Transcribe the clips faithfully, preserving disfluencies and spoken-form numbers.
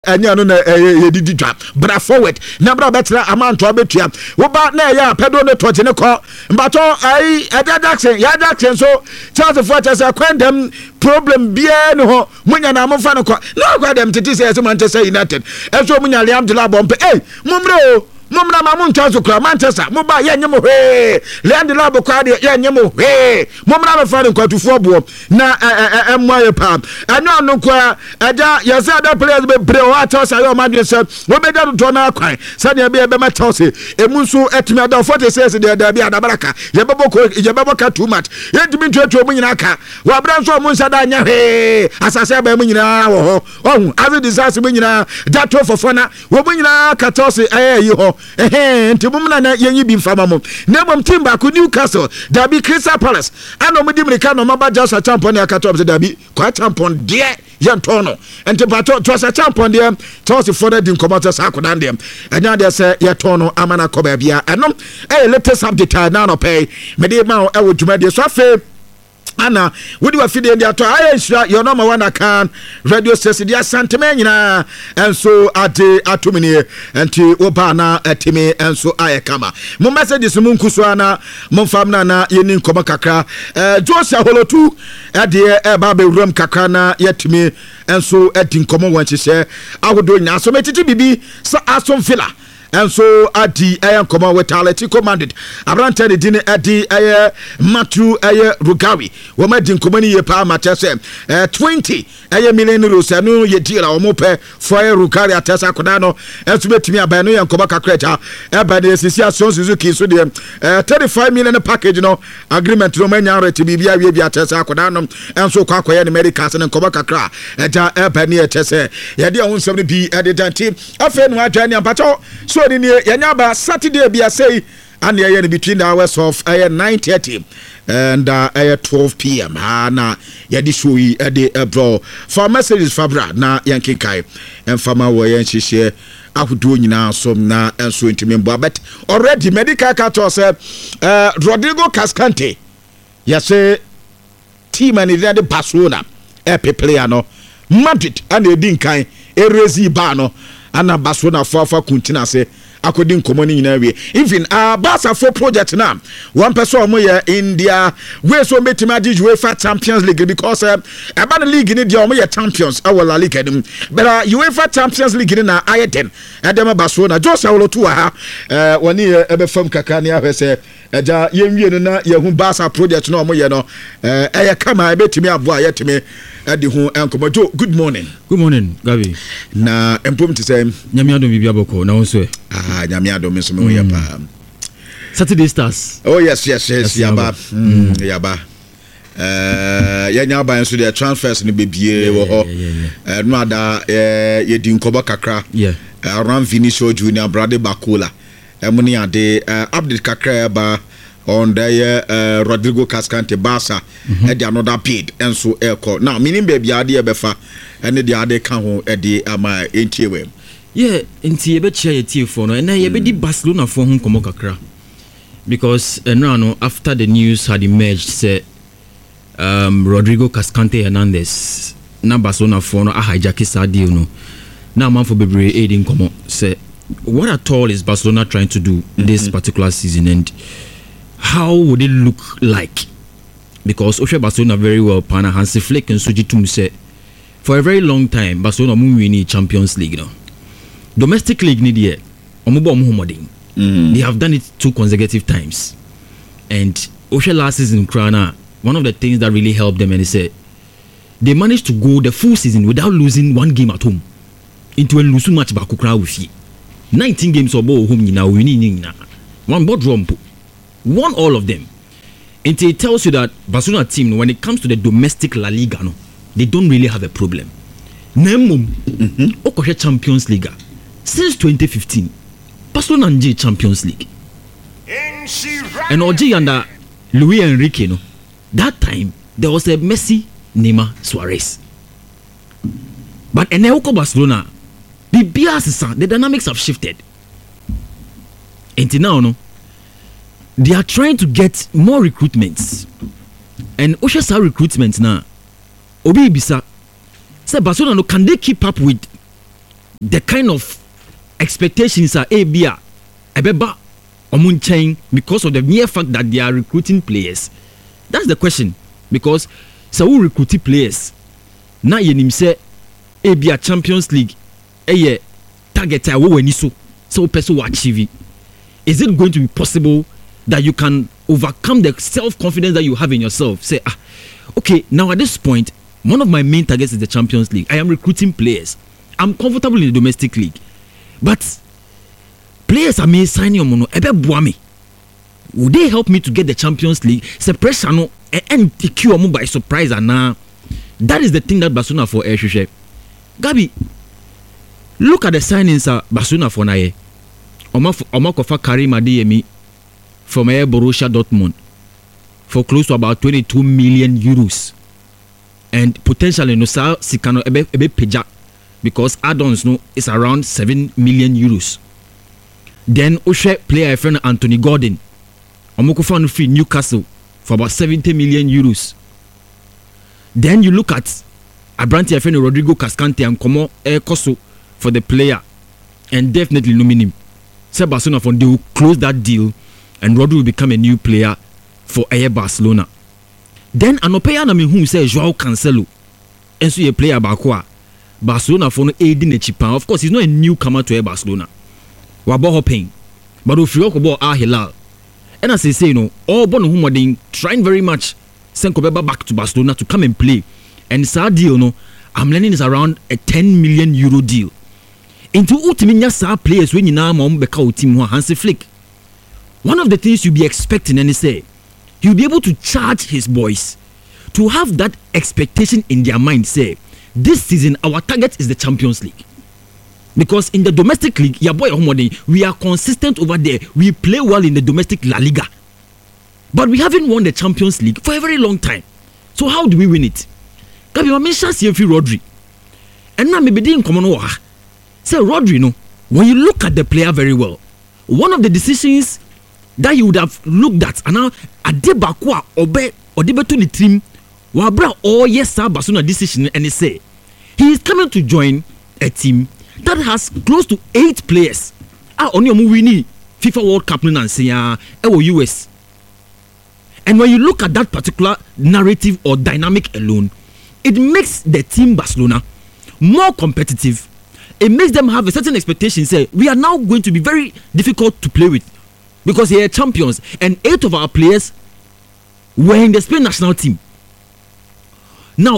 anya no na yedidi dwa bra forward na bra betra amount obetua wo ba na ya pedo ne toche ne ko mbato ai Eda Jackson ya Jackson so chance for chance kwendem problem bia ne ho munya na amfa ne ko na kwendem titi say Manchester United eso munya Liam Delabo mpe eh mumre o mumra ma mun chance kra Manchester mo ba ye nyemo he Liam Delabo kwa de ye nyemo he mumra me fa ne kwatufo bo na emwaye pa anyo no kwa Eda yesa da players be bre o atosa yo madwe se wo be da to na kwan se ne be be ma tose emu nso etimi ada forty six de da bi ada baraka ye be boko ye be boka too much ye timi twetwe mu nyina ka wa bra nso mu nsa da nya he asase ba mu nyina wo ho ohun azi disaster mu nyina da to fofona wo mu nyina ka tose ayi ho eh ntibum na na yenyi bi mfama mo na bom team ba ku Newcastle da bi Crystal Palace ano mu dimrika no maba jasa champion ya ka top da bi kwa champion de yantono ente pato to sa champion de to se for the commander sa kodan de anya de se yetono amana ko ba bia enom eh latest update na no pay me de ma e wo dwuma de so afa ana wodi wa fide ndi ato aye nsura your number one can radio station dia santeme nyina enso ade atomini enti oba na etimi enso aye kama mo messages mu nkuso ana mo fam na na yeni nkoma kakra eh Josia Holotu ade e ba be wuram kakra na yetimi enso edi nkoma wanchise ahodo nya so metiti bibi sa Aston Villa enso adi ayan koma with Atleti commanded abrante de dine adi aye Matthew aye Rugawi wo ma di nkoma ni ye pa matese eh twenty aye million euros anu ye deal a wo pe for Rugawi atesa koda no enso betimi aban no ye nkoma kakra e ba de sisi ason Suzuki so de eh thirty-five million package no agreement no manya rate bibia wie bia atesa koda no enso kwa kwa ye America se nkoma kakra eja e ba ni etese ye de ho nsem bi editanti afa no adwa ni ampacho so ni yanyaba Saturday bia say and ye between the hours of uh, nine thirty and uh, twelve p m ha na ye di show yi e de bro for messages fabra na yankin kai enfama wo yen hihye ahudo nyina som na enso ntimembo but already medical carto say uh, Rodrigo Cascante yase team and the Barcelona e player no Madrid and e din kan e rezi ba no ana Barcelona for for kuntina say according common in area even uh Barca for project now one person mo ya India we so meet imagine UEFA Champions League because uh about the league in the omo ya champions our La Liga but uh, UEFA Champions League na ayeten Adam Barcelona Josia Holotu ha uh woni e be fam kaka ne ahwese eja yenwie no na yehu Barca project no omo ye no eh e kama e betimi abo ayetimi adi hu enkomojo. Good morning. Good morning, Gabi. Na empom to say nyame adom bibia boko na wonso e ah nyame adom so me we pa Saturday Stars. Oh yes yes yes yaba mm yaba eh ya nya ban so the transfers ni bebie wo ho eh no ada eh ye di nkoba kakra yeah around Vinicius Junior Brade Bacola emuni ade update kakra ba on the uh, Rodrigo Cascante Barca mm-hmm. e de another bid enso eko now meaning baby ade e befa ene de ade kan ho e de ama entiewe yeah enti e be chia ye tie for no na ye be di Barcelona for ho komo kakra because uh, no no after the news had emerged say um Rodrigo Cascante Hernandez na Barcelona for no a hijack sa deal no na man for bebre aiding komo say what at all is Barcelona trying to do mm-hmm. this particular season and how would it look like? Because Osha Barcelona very well pana Hansi Flick and Suji Tum said for a very long time Barcelona mu win Champions League no. Domestic league ni die omubo omuhomodin. They have done it two consecutive times. And Osha last season Krana one of the things that really helped them and they said they managed to go the full season without losing one game at home into a losing match back kukra with nineteen games obo home nyina winning na one board rompo won all of them. And it tells you that Barcelona team, when it comes to the domestic La Liga, no, they don't really have a problem. Nemum, mm-hmm. Okoshe Champions League since twenty fifteen, Barcelona and J Champions League. And Oji under Luis Enrique, no, that time there was a Messi, Neymar, Suarez. But Eneuko Barcelona, the bias the dynamics have shifted. And now, no. They are trying to get more recruitments. And Osha recruitment now. Obi Bisa. Say Barcelona, can they keep up with the kind of expectations are A B A ebeba omun chain because of the mere fact that they are recruiting players. That's the question. Because so we recruit players. Now you nim say A B A Champions League eye target I wo ni so so person will achieve. Is it going to be possible that you can overcome the self-confidence that you have in yourself? Say, ah, okay, now at this point, one of my main targets is the Champions League. I am recruiting players. I'm comfortable in the domestic league. But players are me signing on mono. Ebe buame. Would they help me to get the Champions League? Se pressure no and cure me by surprise and now. That is the thing that Barcelona for air shushe. Gabi, look at the signings uh, Barcelona for nae. Oma Oma kofa Karim Adeyemi from uh, Borussia Dortmund for close to about twenty-two million euros. And potentially no sa sikano ebe ebe peja because add-ons no is around seven million euros. Then Oshe player friend Anthony Gordon Omokofa no free Newcastle for about seventy million euros. Then you look at Abranti friend Rodrigo Cascante and Como Air Koso for the player and definitely no minimum. Say Barcelona for they will close that deal and Rodri will become a new player for Air Barcelona. Then anopeya na me who say Joao Cancelo enso ye player bakwa Barcelona for no aiding a chipa. Of course he's not a newcomer to Air Barcelona. Wabo hoping but if you go Al Hilal and as I say you know all born who are trying very much send Kobeba back to Barcelona to come and play and sad deal no I'm learning is around a ten million euro deal into ultimate sa players when you now mom beka team Hansi Flick. One of the things you be expecting and say he'll be able to charge his boys to have that expectation in their mind. Say, this season our target is the Champions League. Because in the domestic league, your boy we are consistent over there. We play well in the domestic La Liga. But we haven't won the Champions League for a very long time. So how do we win it? Gabi, I mentioned C F Rodri. And now maybe didn't come on. Say Rodri, no. When you look at the player very well, one of the decisions that you would have looked at and now Adebakwa obe Odebeto the team wabra oh yes sir Barcelona decision and they say he is coming to join a team that has close to eight players. Ah only winning FIFA World Cup and say ah U S. And when you look at that particular narrative or dynamic alone, it makes the team Barcelona more competitive. It makes them have a certain expectation. Say we are now going to be very difficult to play with. Because they are champions and eight of our players were in the Spain national team. Now,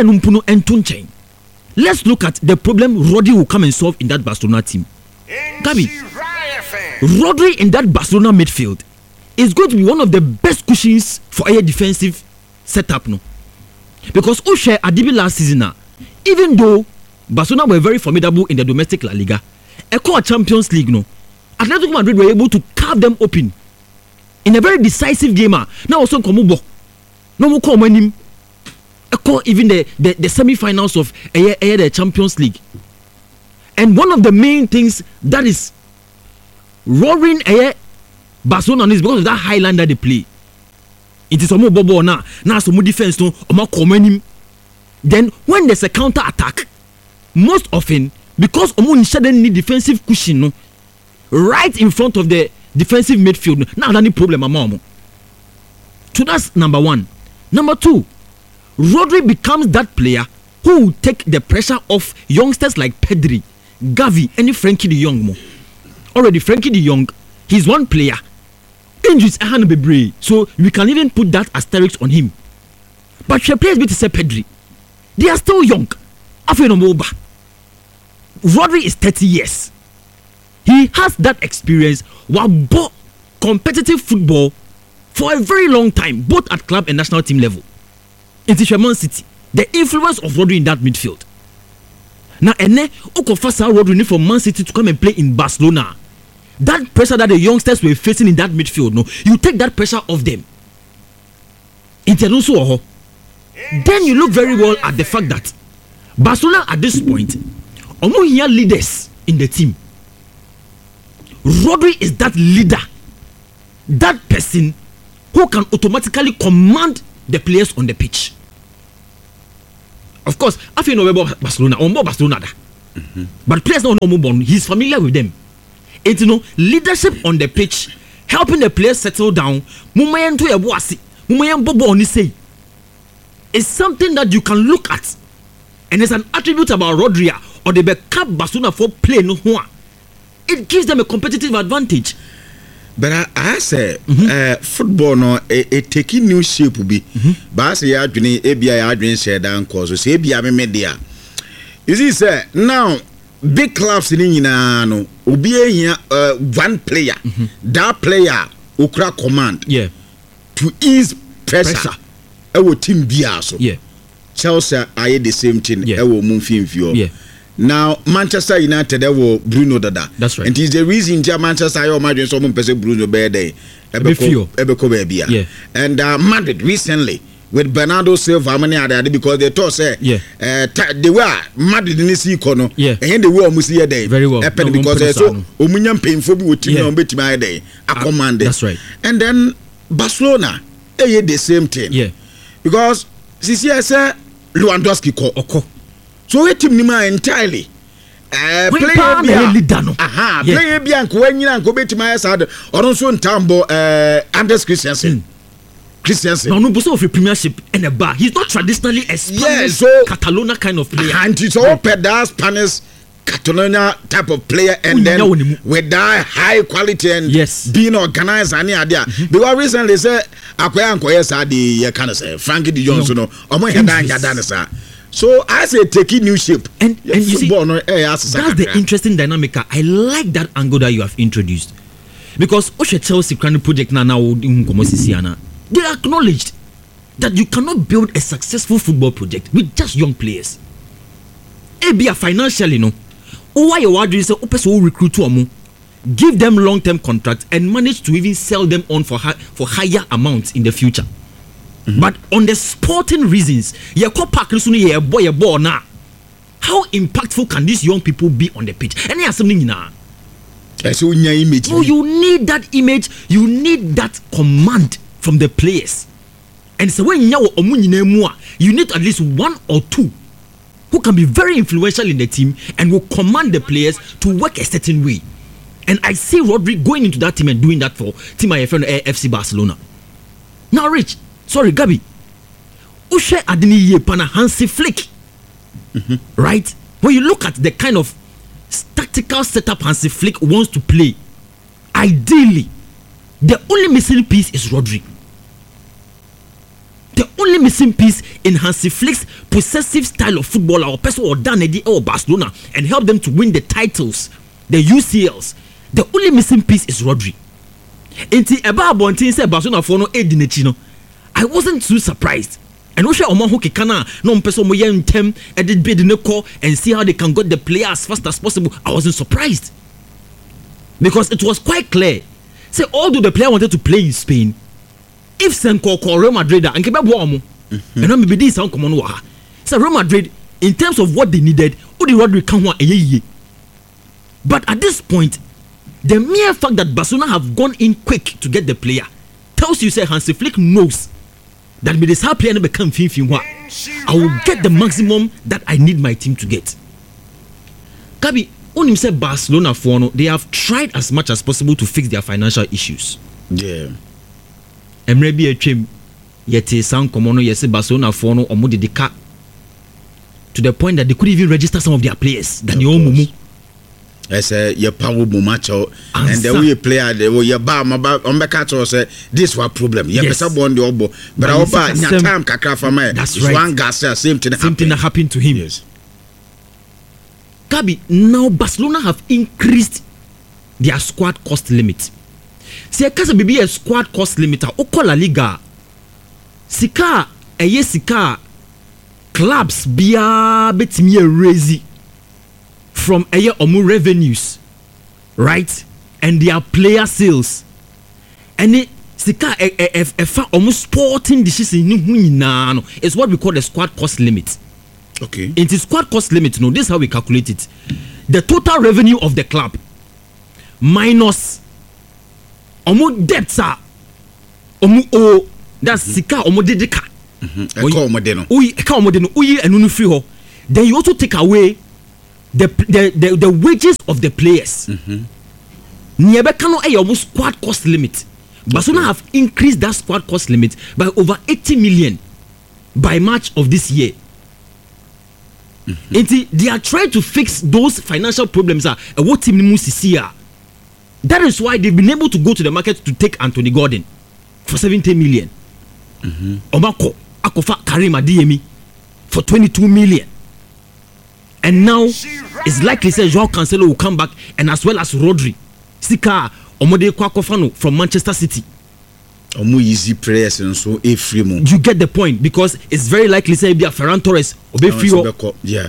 let's look at the problem Rodri will come and solve in that Barcelona team. Gabi, Rodri in that Barcelona midfield is going to be one of the best cushions for a defensive setup. No? Because Oshe Adibi last season, even though Barcelona were very formidable in the domestic La Liga, a core Champions League, no. Atletico Madrid were able to carve them open in a very decisive game. Now also Komubo, no more call him. Even the, the, the semi-finals of a, a, the Champions League. And one of the main things that is roaring a Barcelona is because of that highland that they play. It is some bobo now. Now some defense no him. Then when there's a counter attack, most often because Omo shouldn't need defensive cushion no. Right in front of the defensive midfield. Now, any problem, mama. So that's number one. Number two, Rodri becomes that player who will take the pressure off youngsters like Pedri, Gavi, and Frankie de Jong. Mo. Already, Frankie de Jong, he's one player. Injuries are be brave, so we can even put that asterisk on him. But your players, to say Pedri, they are still young. Rodri is thirty years. He has that experience while both competitive football for a very long time, both at club and national team level. In Man City, the influence of Rodri in that midfield. Now, ene okofasa Rodri from Man City to come and play in Barcelona. That pressure that the youngsters were facing in that midfield, no, you take that pressure off them. Then you look very well at the fact that Barcelona at this point, omo here leaders in the team. Rodri is that leader, that person who can automatically command the players on the pitch. Of course, I feel no about Barcelona or more Barcelona. Mm-hmm. But players don't know Mubon. He's familiar with them. It's, you know, leadership on the pitch, helping the players settle down. Mumayan to Yabuasi, Mumayan Bobo on say. It's something that you can look at. And it's an attribute about Rodri or the backup Basuna for play no one. It gives them a competitive advantage. But I, I say mm-hmm. uh, football no a, a taking new shape will be. Mm-hmm. But I say I drink A B I I drink share down cause so A B I media. You see, sir, now big clubs in India no will be here uh, one player. Mm-hmm. That player will crack command. Yeah. To ease pressure. pressure. Our team be also. Yeah. Chelsea are the same thing. Yeah. Our moving view. Yeah. Now Manchester United will Bruno Dada. That's right. And it is the reason that Manchester United imagine someone person Bruno Bede. Ebeko Ebeko Yeah. And uh, Madrid recently with Bernardo Silva many other because they thought say yeah. uh, they were Madrid in this econo. Yeah. And they were almost here day. Very well. No, because uh, so Omunyam painful with team on bit my day. A command. That's right. And then Barcelona they the same thing. Yeah. Because Sisi say Lewandowski ko oko. So we team nima entirely. Uh, player bia aha yeah. player bia nko wanyina nko betima sad oron so ntambo uh, Anders Christensen mm. Christensen no no buso of premiership and a bar he's not traditionally a Spanish yeah, so, Catalonia kind of player and it's all pedal Spanish Catalonia type of player and Unya then unimu. With that high quality and yes. being organized and idea mm-hmm. because recently say akwaya nko yes ade ye kind of say Frankie de Jong so no omo hedan yadan sa. So I say taking new shape and, and you see no, eh, that's the interesting dynamic. I like that angle that you have introduced because Oshe Chelsea Crown project now now they acknowledged that you cannot build a successful football project with just young players. Ebia financially no, why you are doing so open recruit to amu, give them long term contracts and manage to even sell them on for high, for higher amounts in the future. Mm-hmm. But on the sporting reasons, boy, boy, now, how impactful can these young people be on the pitch? And there's something now. So you need that image, you need that command from the players. And so when you need at least one or two who can be very influential in the team and will command the players to work a certain way. And I see Rodri going into that team and doing that for Team I F F C Barcelona. Now, Rich. Sorry, Gabi. Ushe adini ye pana Hansi Flick. Mm-hmm. Right? When you look at the kind of tactical setup Hansi Flick wants to play, ideally, the only missing piece is Rodri. The only missing piece in Hansi Flick's possessive style of football or person or Danedi or Barcelona and help them to win the titles, the U C Ls. The only missing piece is Rodri. Inti eba bontin say Barcelona for no edinechino. I wasn't too surprised. And we share Oman who can no person mo yen tem edit bid in call and see how they can get the player as fast as possible. I wasn't surprised. Because it was quite clear. Say although the player wanted to play in Spain, if Senko call Real Madrid and keep warm, and maybe this sound common wa. So Real Madrid, in terms of what they needed, Odi Rodri can want a ye. But at this point, the mere fact that Barcelona have gone in quick to get the player tells you say Hansi Flick knows that with this happy and become finfin, I will get the maximum that I need my team to get. Gabi, when you say Barcelona for no, they have tried as much as possible to fix their financial issues. Yeah. And maybe a trim yet sound common yes Barcelona for no or more dedica to the point that they could even register some of their players than your mumu. I say your power macho and the way player they were your bar my on the cat say this was problem. You have a bond the obo, but I hope time kakra for me. That's right. One gas same thing same thing that happened to him. Yes. Gabi, now Barcelona have increased their squad cost limit. See, a casa be a squad cost limit. Oko La Liga, sika a yes sika clubs biya betimi a raise from a year or more revenues, right? And their player sales. And it sika a fa almost sporting decision no is what we call the squad cost limit. Okay. It is squad cost limit. No, this is how we calculate it. The total revenue of the club minus omo debts are omo o that's sika omo dedeka. Mhm. E call omo de no. Oyi e call omo de no. Oyi enu no free ho. Then you also take away the the the, the wages of the players. Niebeka no e almost squad cost limit. Barcelona have increased that squad cost limit by over eighty million by March of this year. Mm-hmm. They are trying to fix those financial problems. Uh, what team That is why they've been able to go to the market to take Anthony Gordon for seventy million. Mm-hmm. Omako Akofa Karim Adeyemi for twenty-two million. And now it's likely that Joao Cancelo will come back, and as well as Rodri. Sika Omode Kwakofano from Manchester City. Omo easy prayers and so a free mo. You get the point, because it's very likely say be a Ferran Torres or be free. Yeah.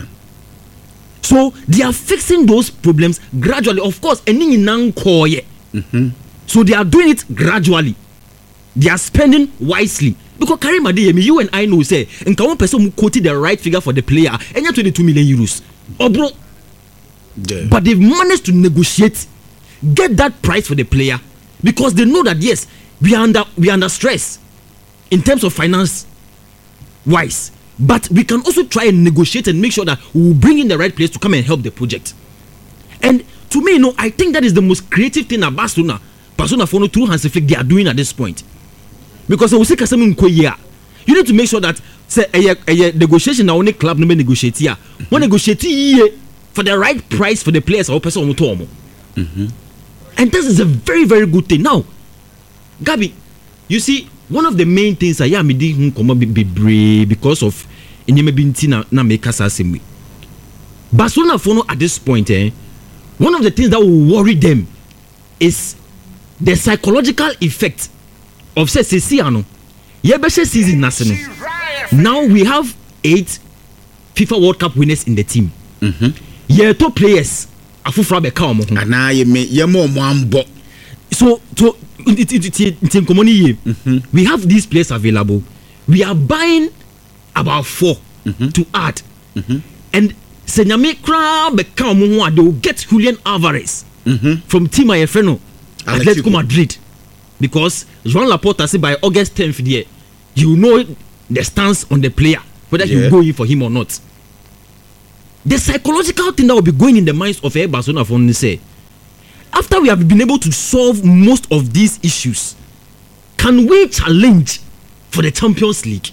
So they are fixing those problems gradually. Of course, any mm-hmm. So they are doing it gradually. They are spending wisely. Because Karim Adeyemi, you and I know say, and one person who quoted the right figure for the player, and you're twenty-two million euros. Oh, bro. Yeah. But they've managed to negotiate, get that price for the player, because they know that yes, we are under we are under stress in terms of finance wise, but we can also try and negotiate and make sure that we will bring in the right players to come and help the project. And to me, you know, I think that is the most creative thing that Barcelona, Barcelona for no through Hansi Flick they are doing at this point, because we see you need to make sure that say a, a negotiation na only club no be negotiate here, one negotiate for the right price for the players or person on to mm-hmm. And this is a very very good thing. Now Gabi, you see, one of the main things I am doing be brave because of Inyemebinti na na make us same way. Barcelona for at this point, eh, one of the things that will worry them is the psychological effect of say Sisiano. Yebeshe season national. Now we have eight FIFA World Cup winners in the team. Mm-hmm. Yeah, top players. Afufra beka omo. Ana ye me ye mo ambo. So so it it it in common we have these players available. We are buying about four mm-hmm. to add. Mm-hmm. And Senyame Kra beka omo they will get Julian Alvarez mm-hmm. from Team Ayefreno Atletico Madrid. Because Joan Laporta said by August tenth year, you know the stance on the player, whether yeah. you go in for him or not. The psychological thing that will be going in the minds of Air Barcelona for say, after we have been able to solve most of these issues, can we challenge for the Champions League?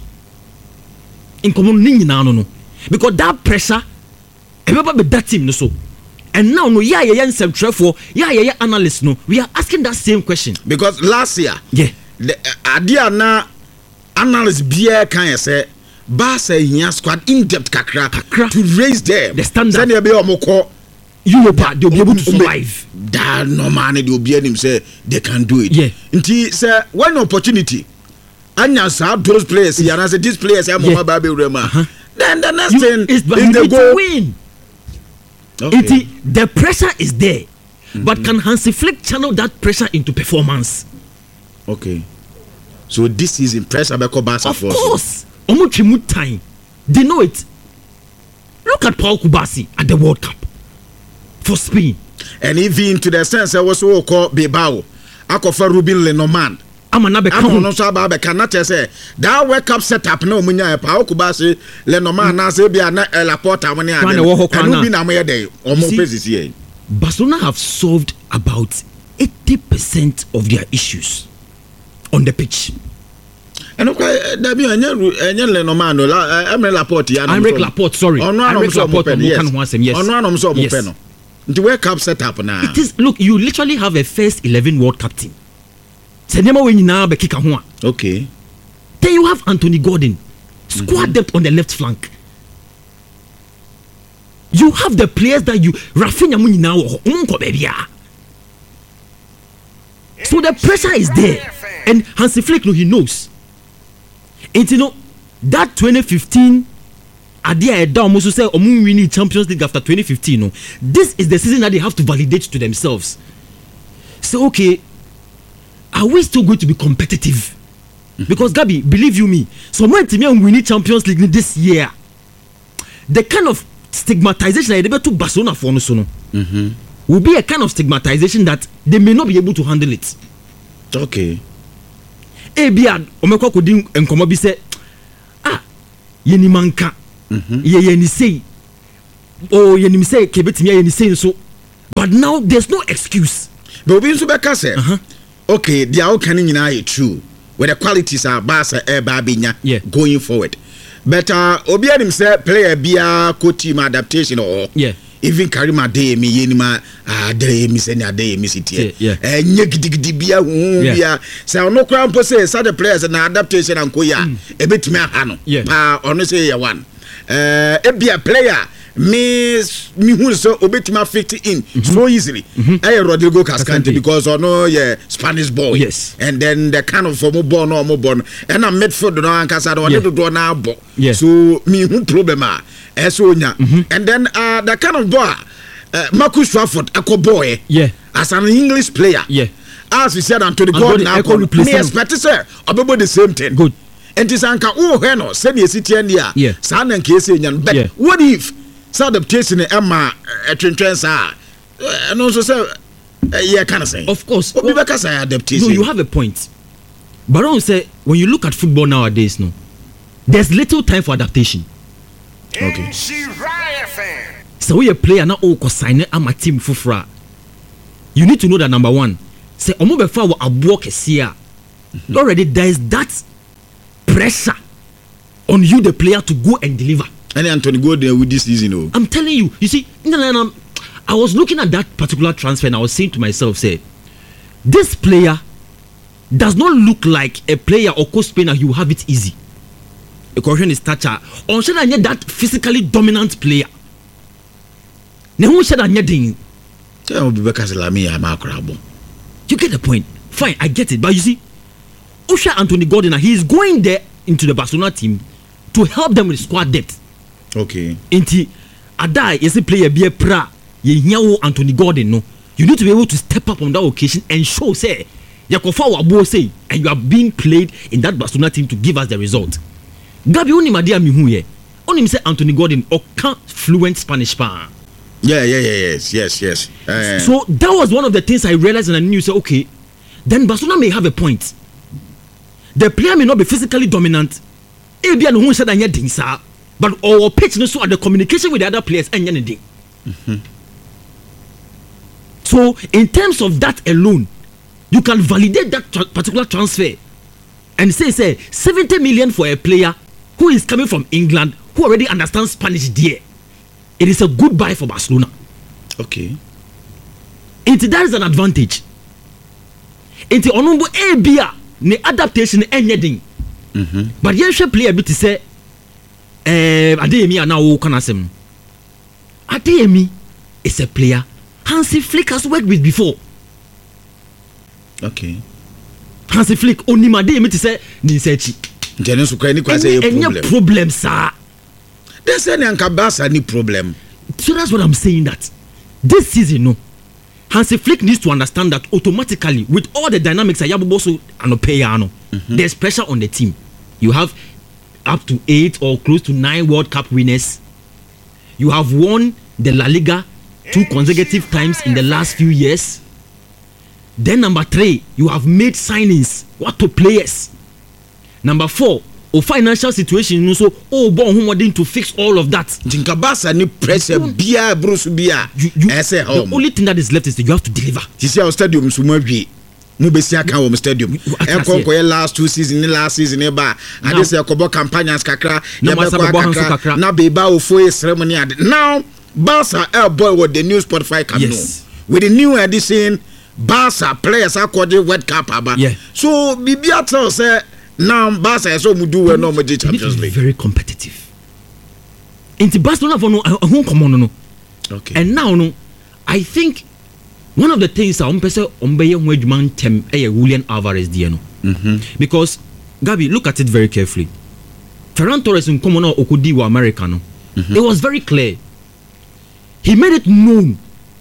In common no no, because that pressure, everybody be that team no so. And now, no, yeah, yeah, yeah, for yeah, yeah, yeah, analysts, no, we are asking that same question. Because last year, yeah, the idea na analysts be can say, Barca in squad in depth kakra, kakra to raise them the standard. Send you be omoko Europe, they'll be able to survive. That no man, they'll be able to say they can do it. Yeah, until say one opportunity, and you have those players, yeah, and I say these players, I'm yeah. Baby Rema. Uh-huh. Then the next you, thing is the goal. Win. Okay. It, the pressure is there, mm-hmm. but can Hansi Flick channel that pressure into performance? Okay, so this is impressive because Barca. Of course, Omuchimu time, they know it. Look at Paul Kubasi at the World Cup for Spain, and even to the sense I was so called Bilbao, Akofa Rubin Lenormand. I'm another count. No, so Baba cannot say that World Cup setup. No, Munya Paul Kubasi Lenormand na se be na Laporta money and Rubin Amaya day or more places here. Barcelona have solved about eighty percent of their issues on the pitch. And okay, that be any Lenormand, Emre Laporte. Emre Laporte, sorry. On one of Laporte, yes. yes. On one of some yes. The World Cup setup now. It is look. You literally have a first eleven World Cup team. Okay. Then you have Anthony Gordon, squad mm-hmm. depth on the left flank. You have the players that you Rafinha Munina unko baby. So the pressure is there, and Hansi Flick, no, he knows. And you know that twenty fifteen idea down almost say Omu winning Champions League after twenty fifteen. No, this is the season that they have to validate to themselves. So okay. Are we still going to be competitive? Mm-hmm. Because Gabi, believe you me, so when team winning Champions League this year, the kind of stigmatization that they to Barcelona for no mm-hmm. will be a kind of stigmatization that they may not be able to handle it. Okay. Ebiad, omeko kodi enkomo bi say, ah, yeni manka, ye yeni say, oh you nim say kebetimi ya ni say so but now there's no excuse but obi nso beka say uh-huh. okay the how can nyina are true where the qualities are Barca e ba benya yeah. going forward but uh, obi anim say player bia co team adaptation or yeah even Karima Adeyemi yenima Adeyemi send Adeyemi city eh nye gidigidi bia hu bia say ono kra mpo say say the players na adaptation anko ya e betimi aha no pa ono say ya one eh e bia player me me who so obetimi fit in mm-hmm. so easily mm-hmm. eh Rodrigo Cascante because ono yeah Spanish boy yes and then the kind of form born no mo born and a midfield no ankasa do yeah. do na abo yeah. so me who problem ah eso nya mm-hmm. and then uh the kind of boy uh, Marcus Rashford echo boy yeah as an English player yeah as we said Anthony Gordon now me expect say obebo the same thing good and this anka oh he no say the city and there yeah sa na nke ese nya but yeah. what if so adaptation Emma twentwen sa and also say yeah kind of say of course obi beka say adaptation no you have a point but I don't say when you look at football nowadays no there's little time for adaptation okay so we a player na o ko sign am a team fufra you need to know that number one say omo be fa wo abo kese a already there is that pressure on you the player to go and deliver. And Anthony Gordon with this season, oh. I'm telling you, you see, I was looking at that particular transfer and I was saying to myself, say, this player does not look like a player or co-spinner who have it easy. A correction is stature. On should I need that physically dominant player? Now who should I need? You get the point. Fine, I get it. But you see, Osha Anthony Gordon, he is going there into the Barcelona team to help them with squad depth. Okay. Inti ada yes player be a pra ye hiawo Anthony Gordon no. You need to be able to step up on that occasion and show say Yakofa Wabo say and you are being played in that Barcelona team to give us the result. Gabi oni madia mi hu ye. Oni say Anthony Gordon o can fluent Spanish pa. Yeah, yeah, yeah, yes, yes, yes. Uh, so that was one of the things I realized and I knew say okay, then Barcelona may have a point. The player may not be physically dominant. Ebia no hu say anya din sa. But our pitch no so at the communication with the other players and anything. Mm-hmm. So in terms of that alone, you can validate that tra- particular transfer and say say seventy million for a player who is coming from England who already understands Spanish there. It is a good buy for Barcelona. Okay. It that is an advantage. It onombo ebia ne adaptation anything. Mm-hmm. But yes, player bit to say Eh, Adeyemi are now Kanasem. Adeyemi is a player Hansi Flick has worked with before. Okay. Hansi Flick only Adeyemi to say Ninsechi. Genesu kwani kwa say problem. Any problem, sir? There's any Ankabasa any problem. So that's what I'm saying that this season, no. Hansi Flick needs to understand that automatically with all the dynamics Ayabuboso and Opeyano, mm-hmm. there's pressure on the team. You have up to eight or close to nine World Cup winners. You have won the La Liga two consecutive times in the last few years. Then number three, you have made signings. What to players? Number four, a financial situation. So, oh, bon, who wanting to fix all of that? Jinkabasa ni pressure bia Bruce bia. The only thing that is left is that you have to deliver. You see our stadium sumabie. Mubesia kan wo stadium enko ko last two season last season e ba ade se ko campaigns kakra ya be kakra na be ba ofo ceremony ade now Barca El Boy with the new Spotify can yes. know with the new edition Barca players according World Cup aba yeah. so bibia tell say now Barca so mu do we no mo Champions League very competitive into Barcelona for no who come on no okay and now no I think one of the things I'm person ombeye ho adwuma ntem eh Julian Alvarez die no mhm because Gabi look at it very carefully Ferran Torres in common na okodi wa America no mm-hmm. it was very clear he made it known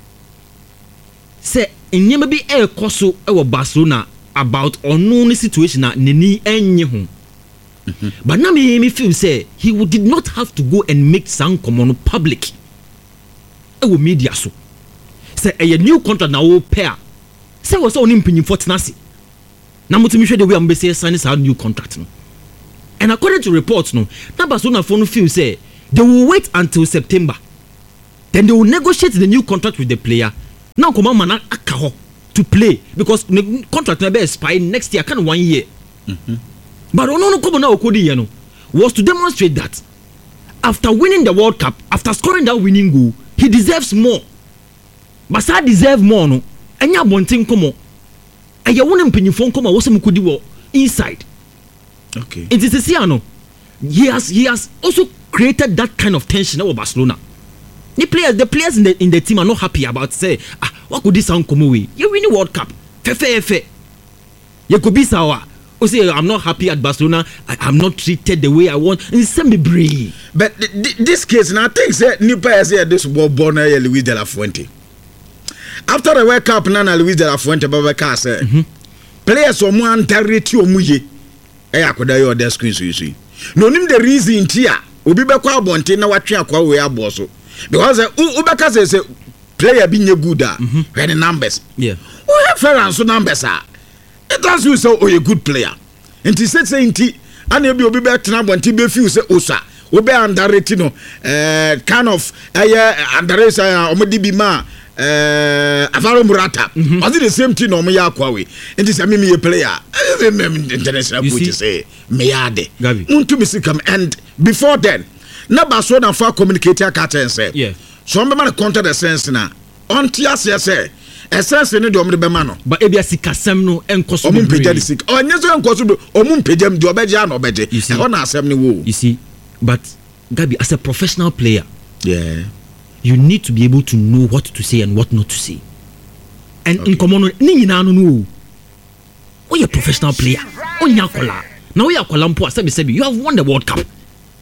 say enyema bi e koso e wo Barcelona about unknown situation na neni enye ho mm-hmm. but now me me feel say he would, did not have to go and make some common public e wo media so say a new contract na wo pair say was so oni mpanyimfo tenase na mutumi hwe de we am be say sign this new contract no and according to reports no na Barcelona for no feel say they will wait until September then they will negotiate the new contract with the player. Now come on, man, akaho to play because the contract will be expire next year, kind of one year. Mm-hmm. But no, no, come on now, Okodi, you know, was to demonstrate that after winning the World Cup, after scoring that winning goal, he deserves more. Basa deserve more, no. And ya wanting come on. And you want him phone come on, what's him could do inside. Okay. It is a Siano. He has he has also created that kind of tension over Barcelona. The players, the players in the in the team are not happy about say, ah, what could this sound come away? You win the World Cup. Fefe fe. You could be sour. Or say I'm not happy at Barcelona. I, I'm not treated the way I want. And send me brave. But th- th- this case now, I think say new players here this was born here Luis de la Fuente. After the World Cup, Nana Luis de la Fuente Baba say mm-hmm. players are more direct to muye. Eh, I could your desk screen so you see. No name the reason tia. Obi be kwa bonte na watwe akwa we aboso. Because Ubaka says a player being good at mm-hmm. the numbers. Yeah. We have fair numbers are. It has you so a good player. And he said saying tea and you'll be back to now when T B few say Osa. Obe underrated no uh kind of a uh, underrated uh Omodibi ma uh Avaro Murata. Mm-hmm. Was it the same thing or me yakwawe? And this a me a player. International coach say Meade. Gabi. Muntu misikam and before then na Barcelona for communicator cartel say. Yeah. So I'm going to counter the sense now. On T S say essence ni do omde bema no but ebia sikasem no enkoso omum peja di sik onye so enkoso do omum pejam di obeja na obeje e ho na asem ni wo you see but Gabi as a professional player yeah you need to be able to know what to say and what not to say and okay. in common ni nyina no no o you professional player onya kola na we akola mpo asabi sabi you have won the World Cup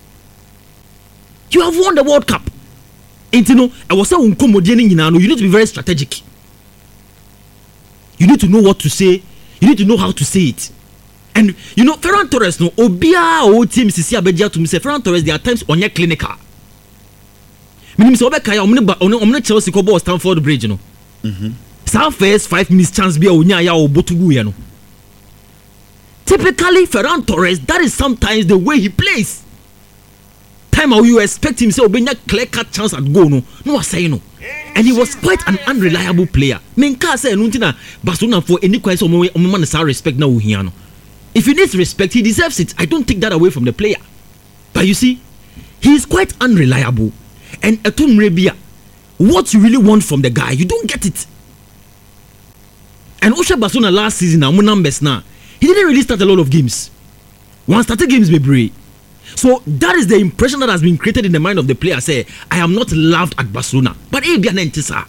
you have won the World Cup and you know I was saying unkomodie ni nyina no you need to be very strategic. You need to know what to say. You need to know how to say it. And you know, Ferran Torres, no, Obia or team Sisi Abedia to me say Ferran Torres, there are times on your clinical. Meaning, so Obeka, I'm not Chelsea Kobo Stamford Bridge, you know. Mm-hmm. Some first five minutes chance be a unya ya or botugu, you know. Typically, Ferran Torres, that is sometimes the way he plays. Time how you expect him say Obenya clear cut chance at goal, no, no, I say no. And he was quite an unreliable player. Menka say nuntina Barcelona for any question o man say respect na uhiano. If he needs respect, he deserves it. I don't take that away from the player. But you see, he is quite unreliable. And Etum Rebia, what you really want from the guy, you don't get it. And Osha Barcelona last season now, numbers now, he didn't really start a lot of games. One started games be brave. So that is the impression that has been created in the mind of the player. Say, I am not loved at Barcelona, but he be an entisa.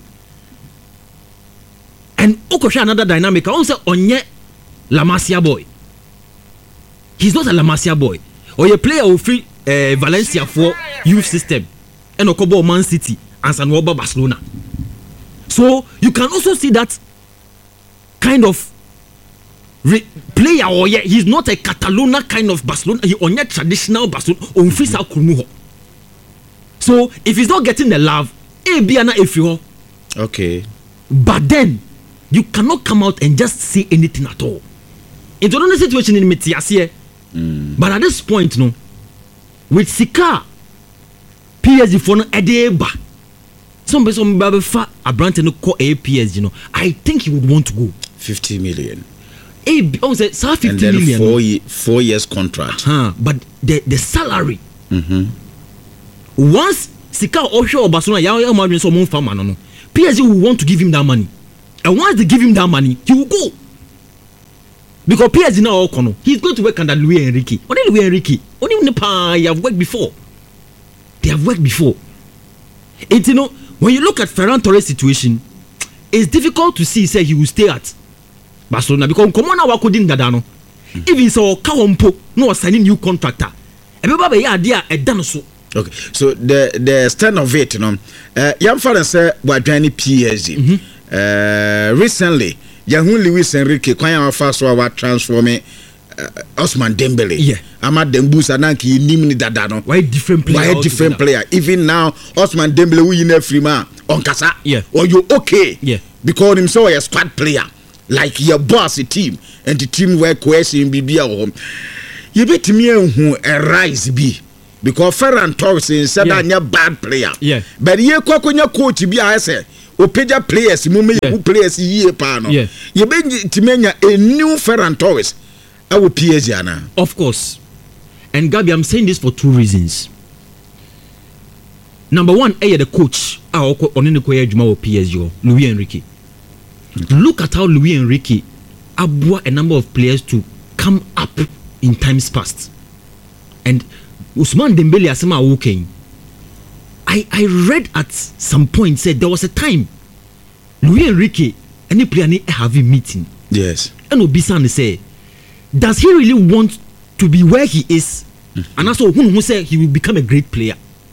And Okosha another dynamic. I also onye La Masia boy. He's not a La Masia boy. Or a player of free uh, Valencia for youth system, and Okobo Man City and San Woba Barcelona. So you can also see that kind of Re- player or yeah, he's not a Catalona kind of Barcelona. He only traditional Barcelona on Frisa Kumuho. So if he's not getting the love, eh, be an ifyo. Okay. But then you cannot come out and just say anything at all. It's another situation in Metiasie. Mm. But at this point, no, with Sika, P S G for no Edeba. Some some baby fa a brand no call a P S G, you know. I think he would want to go. Fifty million. Oh, say, fifty and then million. Four, ye- four years contract. Huh, but the the salary. Mm-hmm. Once Sika Osho or Barcelona, ya ya margin so mon farmer no no. P S G will want to give him that money, and once they give him that money, he will go. Because P S G now all kono, he's going to work under Luis Enrique. Only Luis Enrique, only Nepa, you have worked before. They have worked before. It's you know when you look at Ferran Torres' situation, it's difficult to see say he will stay at Barcelona because come on our coding dadano. Even so Kawampo no signing new contractor. Everybody idea a done so. Okay, so the the extent of it, you know, uh, young father said we're joining P S G. Mm-hmm. Uh, recently, Yahoo Luis Enrique, Kwaya first was transforming uh, Osman Dembele. Yeah, Amad Dembusa Nanki Nimni Dadano. Why different player? Why different player? Even now, Osman Dembele who in every man on Kasa. Yeah, or you okay? Yeah, because himself a squad player. Like your boss a team and the team where coercion be be at home. You bet me who a rise be because Ferran Torres said Yeah. that a bad player. Yeah. But ye kwakunya coach bi a say opeja players mu me Yeah. yeah. players yie pa no. Yeah. Ye be timenya a new Ferran Torres. I will P S G ana. Of course. And Gabi, I'm saying this for two reasons. Number one, eh, the coach ah on the Koya Juma P S G, Luis Enrique. Okay. Look at how Luis Enrique abua a number of players to come up in times past. And Usman Dembele asema walking. I I read at some point said there was a time Luis Enrique any player need have a meeting. Yes. And Obisan say, does he really want to be where he is? Mm-hmm. And also who say he will become a great player.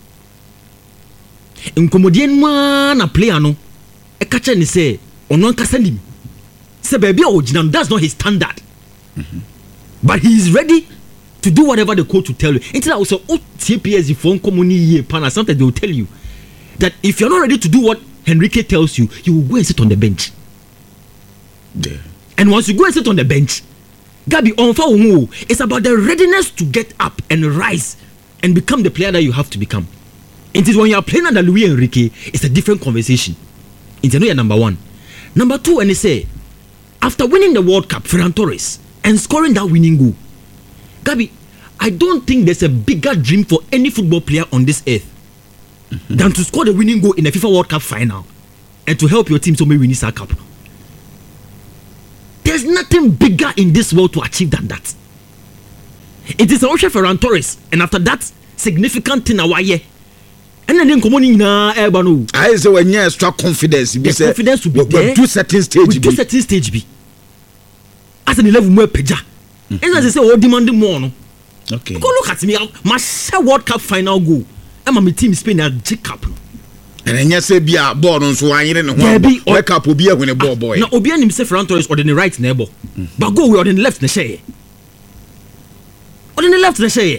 In Comodian man a player no a catcher and say on one him. Say baby original that's not his standard. Mm-hmm. But he is ready to do whatever the coach will tell you. Until I also oh T P S phone community panel sometimes they will tell you that if you're not ready to do what Enrique tells you, you will go and sit on the bench. Yeah. And once you go and sit on the bench, Gabi, on it's about the readiness to get up and rise and become the player that you have to become. It is when you are playing under Luis Enrique, it's a different conversation. It's another number one. Number two, and they say, after winning the World Cup, Ferran Torres, and scoring that winning goal, Gabi, I don't think there's a bigger dream for any football player on this earth mm-hmm. than to score the winning goal in the FIFA World Cup final and to help your team to win this cup. There's nothing bigger in this world to achieve than that. It is also Ferran Torres, and after that, significant thing away. And then come on in Ebano. I say when you extra confidence, the confidence to be there. Do certain stage. We do certain stage be. As an eleven more peja. And as I say, all demanding more. No. Okay. Go look at me. My World Cup final goal. And my team is playing a J Cup. And then you say be a board on so I ain't one. World Cup will be a winning ball boy. Now Obian himself Ferran Torres or the right neighbor. But go we on the left na share. On the left na share.